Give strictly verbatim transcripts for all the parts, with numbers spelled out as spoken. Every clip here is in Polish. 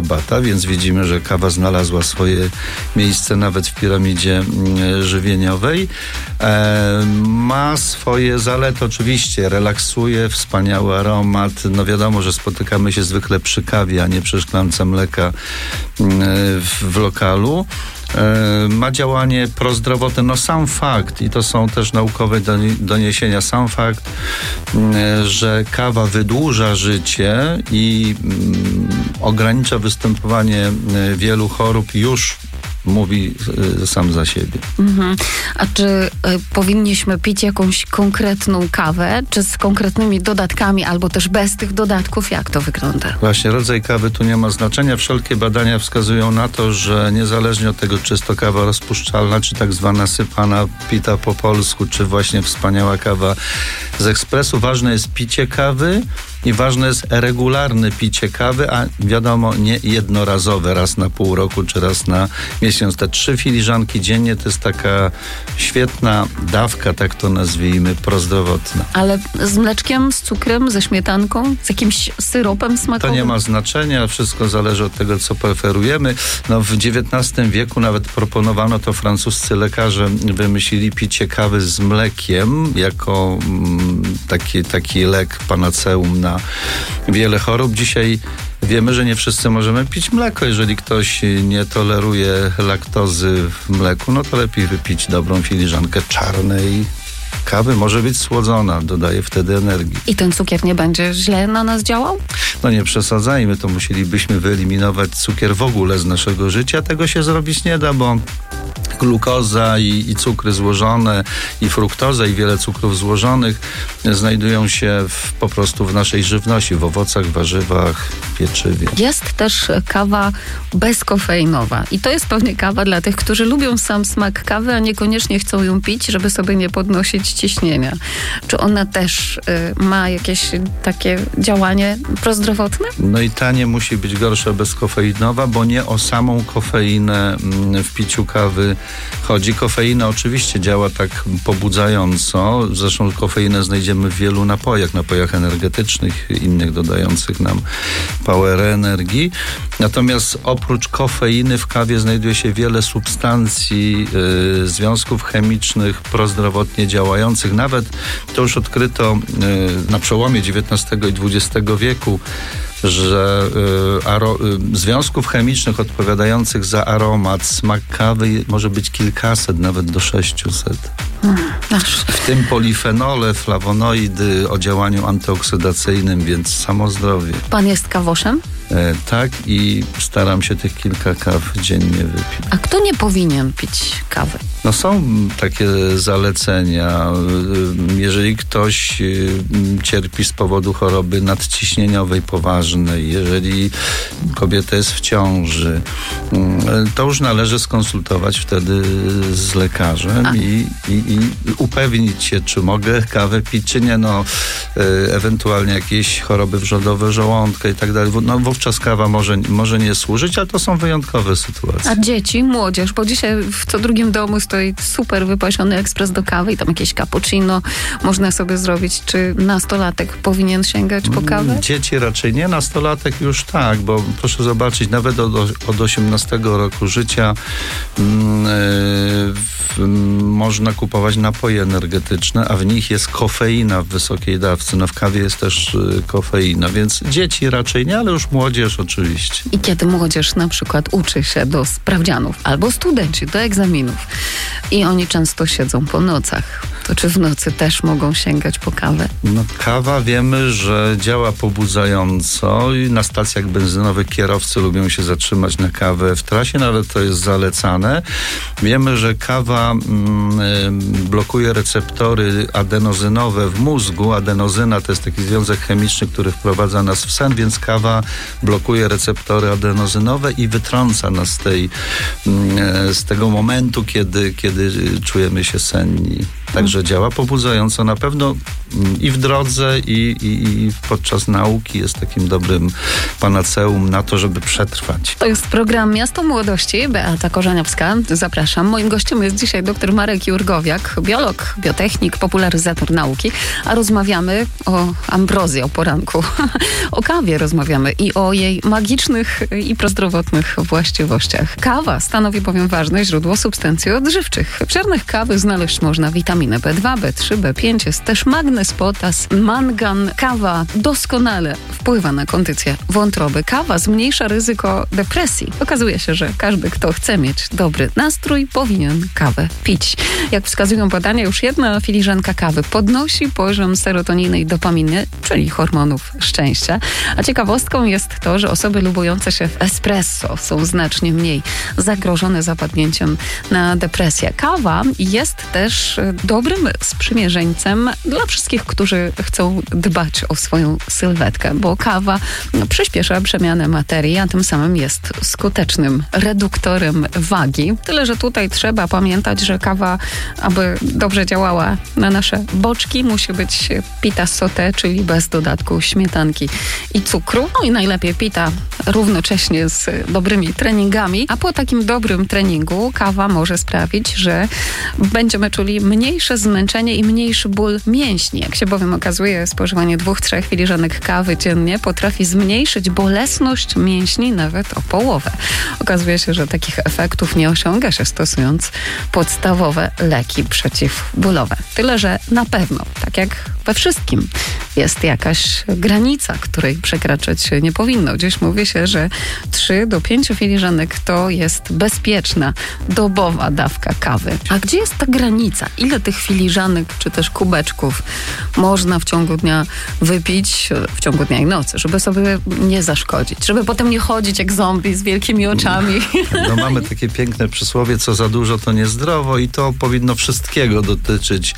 herbata, więc widzimy, że kawa znalazła swoje miejsce nawet w piramidzie żywieniowej. E, ma swoje zalety, oczywiście, relaksuje, wspaniały aromat. No wiadomo, że spotykamy się zwykle przy kawie, a nie przy szklance mleka w, w lokalu. Ma działanie prozdrowotne. No sam fakt, i to są też naukowe doniesienia, sam fakt, że kawa wydłuża życie i ogranicza występowanie wielu chorób, już mówi y, sam za siebie. Mhm. A czy y, powinniśmy pić jakąś konkretną kawę, czy z konkretnymi dodatkami, albo też bez tych dodatków? Jak to wygląda? Właśnie, rodzaj kawy tu nie ma znaczenia. Wszelkie badania wskazują na to, że niezależnie od tego, czy jest to kawa rozpuszczalna, czy tak zwana sypana, pita po polsku, czy właśnie wspaniała kawa z ekspresu, ważne jest picie kawy i ważne jest regularne picie kawy, a wiadomo, nie jednorazowe, raz na pół roku, czy raz na miesiąc. Te trzy filiżanki dziennie to jest taka świetna dawka, tak to nazwijmy, prozdrowotna. Ale z mleczkiem, z cukrem, ze śmietanką, z jakimś syropem smakowym? To nie ma znaczenia, wszystko zależy od tego, co preferujemy. No, w dziewiętnastym wieku nawet proponowano to, francuscy lekarze wymyślili picie kawy z mlekiem jako mm, taki, taki lek, panaceum na wiele chorób. Dzisiaj wiemy, że nie wszyscy możemy pić mleko. Jeżeli ktoś nie toleruje laktozy w mleku, no to lepiej wypić dobrą filiżankę czarnej kawy. Może być słodzona, dodaje wtedy energii. I ten cukier nie będzie źle na nas działał? No nie przesadzajmy, to musielibyśmy wyeliminować cukier w ogóle z naszego życia. Tego się zrobić nie da, bo glukoza i, i cukry złożone, i fruktoza, i wiele cukrów złożonych znajdują się w, po prostu w naszej żywności, w owocach, warzywach, pieczywie. Jest też kawa bezkofeinowa i to jest pewnie kawa dla tych, którzy lubią sam smak kawy, a niekoniecznie chcą ją pić, żeby sobie nie podnosić ciśnienia. Czy ona też y, ma jakieś takie działanie prozdrowotne? No i ta nie musi być gorsza bezkofeinowa, bo nie o samą kofeinę w piciu kawy chodzi. Kofeina oczywiście działa tak pobudzająco. Zresztą kofeinę znajdziemy w wielu napojach, napojach energetycznych, innych dodających nam power energii. Natomiast oprócz kofeiny w kawie znajduje się wiele substancji, yy, związków chemicznych prozdrowotnie działających. Nawet to już odkryto yy, na przełomie dziewiętnastego i dwudziestego wieku, że y, aro, y, związków chemicznych odpowiadających za aromat, smak kawy może być kilkaset, nawet do sześciuset. Hmm, w tym polifenole, flawonoidy o działaniu antyoksydacyjnym, więc samo zdrowie. Pan jest kawoszem? E, tak, i staram się tych kilka kaw dziennie wypić. A kto nie powinien pić kawy? No są takie zalecenia. Jeżeli ktoś cierpi z powodu choroby nadciśnieniowej poważnej, jeżeli kobieta jest w ciąży, to już należy skonsultować wtedy z lekarzem i, i, i upewnić się, czy mogę kawę pić, czy nie. No, ewentualnie jakieś choroby wrzodowe żołądka i tak dalej. No wówczas kawa może, może nie służyć, ale to są wyjątkowe sytuacje. A dzieci, młodzież, bo dzisiaj w co drugim domu stoi super wypasiony ekspres do kawy i tam jakieś cappuccino można sobie zrobić. Czy nastolatek powinien sięgać po kawę? Dzieci raczej nie, nastolatek już tak, bo proszę zobaczyć, nawet od, od osiemnastego roku życia yy, można kupować napoje energetyczne, a w nich jest kofeina w wysokiej dawce. No w kawie jest też yy, kofeina, więc dzieci raczej nie, ale już młodzież oczywiście. I kiedy młodzież na przykład uczy się do sprawdzianów albo studenci do egzaminów i oni często siedzą po nocach, to czy w nocy też mogą sięgać po kawę? No kawa wiemy, że działa pobudzająco i na stacjach benzynowych kierowcy lubią się zatrzymać na kawę w trasie, nawet to jest zalecane. Wiemy, że kawa mm, blokuje receptory adenozynowe w mózgu. Adenozyna to jest taki związek chemiczny, który wprowadza nas w sen, więc kawa blokuje receptory adenozynowe i wytrąca nas z tej, z tego momentu, kiedy, kiedy czujemy się senni. Także działa pobudzająco na pewno i w drodze, i, i, i podczas nauki jest takim dobrym panaceum na to, żeby przetrwać. To jest program Miasto Młodości. Beata Korzeniowska. Zapraszam. Moim gościem jest dzisiaj dr Marek Jurgowiak, biolog, biotechnik, popularyzator nauki, a rozmawiamy o ambrozji, o poranku. O kawie rozmawiamy i o jej magicznych i prozdrowotnych właściwościach. Kawa stanowi bowiem ważne źródło substancji odżywczych. W ziarnach kawy znaleźć można witaminę B dwa, B trzy, B pięć, jest też magnez, potas, mangan. Kawa doskonale wpływa na kondycję wątroby. Kawa zmniejsza ryzyko depresji. Okazuje się, że każdy, kto chce mieć dobry nastrój, powinien kawę pić. Jak wskazują badania, już jedna filiżanka kawy podnosi poziom serotoniny i dopaminy, czyli hormonów szczęścia. A ciekawostką jest to, że osoby lubujące się w espresso są znacznie mniej zagrożone zapadnięciem na depresję. Kawa jest też dobrym sprzymierzeńcem dla wszystkich, którzy chcą dbać o swoją sylwetkę, bo kawa no, przyspiesza przemianę materii, a tym samym jest skutecznym reduktorem wagi. Tyle, że tutaj trzeba pamiętać, że kawa, aby dobrze działała na nasze boczki, musi być pita sauté, czyli bez dodatku śmietanki i cukru. No i najlepiej pita równocześnie z dobrymi treningami, a po takim dobrym treningu kawa może sprawić, że będziemy czuli mniejsze zmęczenie i mniejszy ból mięśni. Jak się bowiem okazuje, spożywanie dwóch, trzech filiżanek kawy dziennie potrafi zmniejszyć bolesność mięśni nawet o połowę. Okazuje się, że takich efektów nie osiąga się stosując podstawowe leki przeciwbólowe. Tyle, że na pewno, tak jak we wszystkim, jest jakaś granica, której przekraczać się nie powinno. Gdzieś mówi się, że trzy do pięciu filiżanek to jest bezpieczna, dobowa dawka kawy. A gdzie jest ta granica? Ile tych filiżanek czy też kubeczków można w ciągu dnia wypić, w ciągu dnia i nocy, żeby sobie nie zaszkodzić, żeby potem nie chodzić jak zombie z wielkimi oczami? No mamy takie piękne przysłowie, co za dużo, to niezdrowo i to powinno wszystkiego dotyczyć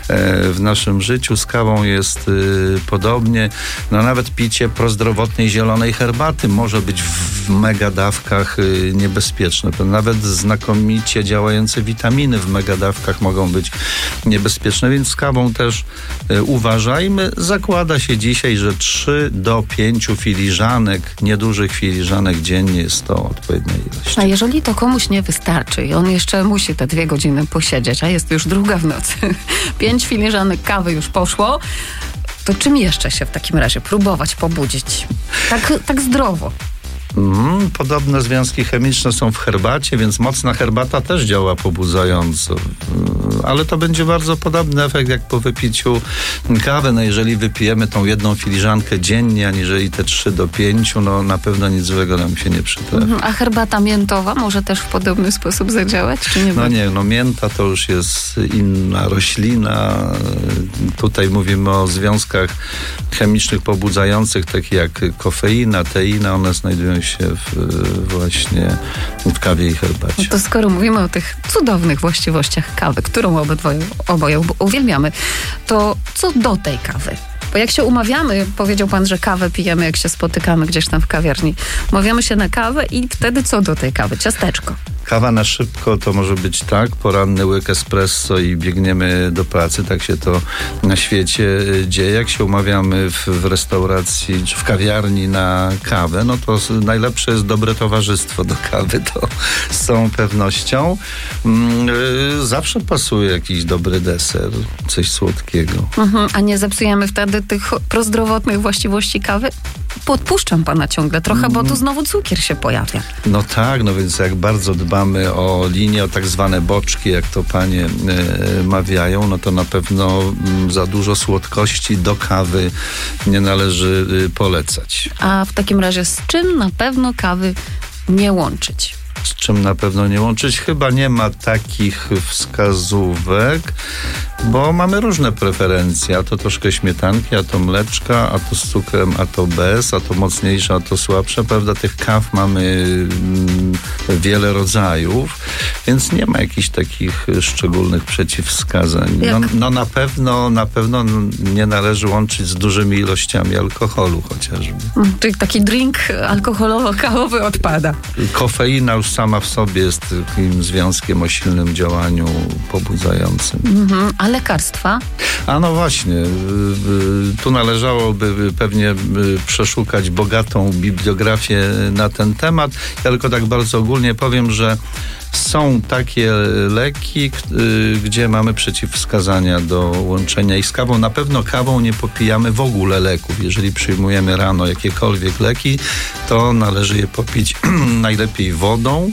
e, w naszym życiu. Z kawą jest e, podobnie. No nawet picie prozdrowotnej zielonej herbaty może być w mega dawkach e, niebezpieczne. Nawet znakomicie działające witaminy w mega dawkach mogą być niebezpieczne, więc z kawą też e, uważajmy. Zakłada się dzisiaj, że trzy do pięciu filiżanek, niedużych filiżanek dziennie jest to odpowiednia ilość. A jeżeli to komuś nie wystarczy i on jeszcze musi te dwie godziny posiedzieć, a jest już druga w nocy, pięć filiżanek kawy już poszło, to czym jeszcze się w takim razie próbować pobudzić? Tak, tak zdrowo. Mm, podobne związki chemiczne są w herbacie, więc mocna herbata też działa pobudzająco. Ale to będzie bardzo podobny efekt jak po wypiciu kawy. No jeżeli wypijemy tą jedną filiżankę dziennie, aniżeli te trzy do pięciu, no na pewno nic złego nam się nie przytrafi. A herbata miętowa może też w podobny sposób zadziałać, czy nie? No nie, no mięta to już jest inna roślina. Tutaj mówimy o związkach chemicznych pobudzających, takie jak kofeina, teina. One znajdują się w, właśnie w kawie i herbacie. No to skoro mówimy o tych cudownych właściwościach kawy, którą obydwoje, oboje uwielbiamy, to co do tej kawy? Bo jak się umawiamy, powiedział pan, że kawę pijemy, jak się spotykamy gdzieś tam w kawiarni. Umawiamy się na kawę i wtedy co do tej kawy? Ciasteczko. Kawa na szybko to może być tak, poranny łyk espresso i biegniemy do pracy. Tak się to na świecie dzieje. Jak się umawiamy w, w restauracji czy w kawiarni na kawę, no to najlepsze jest dobre towarzystwo do kawy, to z całą pewnością. Yy, zawsze pasuje jakiś dobry deser, coś słodkiego. Mhm, a nie zepsujemy wtedy tych prozdrowotnych właściwości kawy? Podpuszczam pana ciągle trochę, bo tu znowu cukier się pojawia. No tak, no więc jak bardzo dbamy o linię, o tak zwane boczki, jak to panie e, mawiają, no to na pewno m, za dużo słodkości do kawy nie należy e, polecać. A w takim razie z czym na pewno kawy nie łączyć? Z czym na pewno nie łączyć? Chyba nie ma takich wskazówek, bo mamy różne preferencje. A to troszkę śmietanki, a to mleczka, a to z cukrem, a to bez, a to mocniejsze, a to słabsze. Prawda, tych kaw mamy mm, wiele rodzajów, więc nie ma jakichś takich szczególnych przeciwwskazań. No, no na pewno, na pewno nie należy łączyć z dużymi ilościami alkoholu chociażby. Czyli taki drink alkoholowo-kawowy odpada. Kofeina już sama w sobie jest takim związkiem o silnym działaniu pobudzającym. Mhm. A A lekarstwa? A no właśnie, tu należałoby pewnie przeszukać bogatą bibliografię na ten temat. Ja tylko tak bardzo ogólnie powiem, że są takie leki, gdzie mamy przeciwwskazania do łączenia ich z kawą. Na pewno kawą nie popijamy w ogóle leków. Jeżeli przyjmujemy rano jakiekolwiek leki, to należy je popić najlepiej wodą.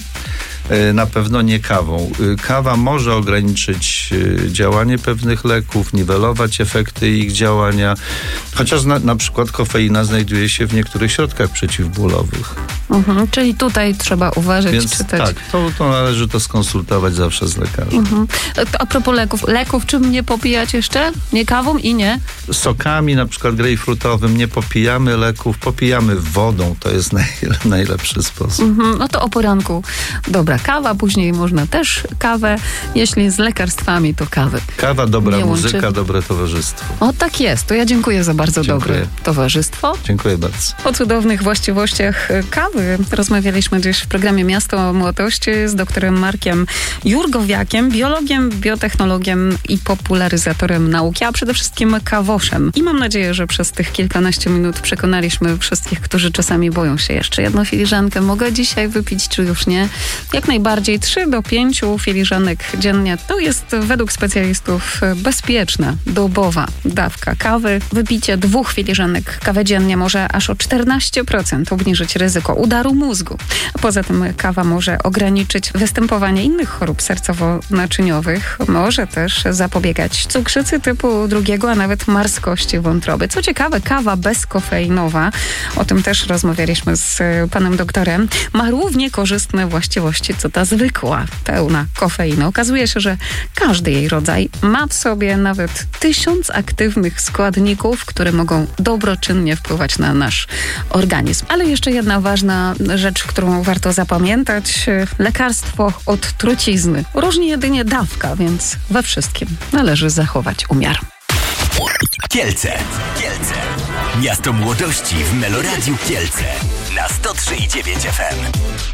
Na pewno nie kawą. Kawa może ograniczyć działanie pewnych leków, niwelować efekty ich działania, chociaż na, na przykład kofeina znajduje się w niektórych środkach przeciwbólowych. Mhm, czyli tutaj trzeba uważać, Więc czytać. Tak, to, to należy to skonsultować zawsze z lekarzem. Mhm. To a propos leków. Leków czym nie popijać jeszcze? Nie kawą i nie? Sokami, na przykład grejpfrutowym, nie popijamy leków, popijamy wodą. To jest naj, najlepszy sposób. Mhm, no to o poranku. Dobra, kawa, później można też kawę. Jeśli z lekarstwami, to kawy. Kawa, dobra Nie muzyka, łączy. dobre towarzystwo. O, tak jest. To ja dziękuję za bardzo Dziękuję. dobre towarzystwo. Dziękuję bardzo. O cudownych właściwościach kawy rozmawialiśmy dziś w programie Miasto Młodości z doktorem Markiem Jurgowiakiem, biologiem, biotechnologiem i popularyzatorem nauki, a przede wszystkim kawoszem. I mam nadzieję, że przez tych kilkanaście minut przekonaliśmy wszystkich, którzy czasami boją się jeszcze jedną filiżankę. Mogę dzisiaj wypić, czy już nie? Jak najbardziej trzy do pięciu filiżanek dziennie to jest według specjalistów bezpieczna, dobowa dawka kawy. Wypicie dwóch filiżanek kawy dziennie może aż o czternaście procent obniżyć ryzyko udaru mózgu. A poza tym kawa może ograniczyć występowanie innych chorób sercowo-naczyniowych. Może też zapobiegać cukrzycy typu drugiego, a nawet marskości wątroby. Co ciekawe, kawa bezkofeinowa, o tym też rozmawialiśmy z panem doktorem, ma równie korzystne właściwości, co ta zwykła, pełna kofeiny. Okazuje się, że każdy jej rodzaj ma w sobie nawet tysiąc aktywnych składników, które mogą dobroczynnie wpływać na nasz organizm. Ale jeszcze jedna ważna rzecz, którą warto zapamiętać. Lekarstwo od trucizny. Różni jedynie dawka, więc we wszystkim należy zachować umiar. Kielce. Kielce. Miasto Młodości w Meloradiu Kielce. Na sto trzy i dziewięć F M.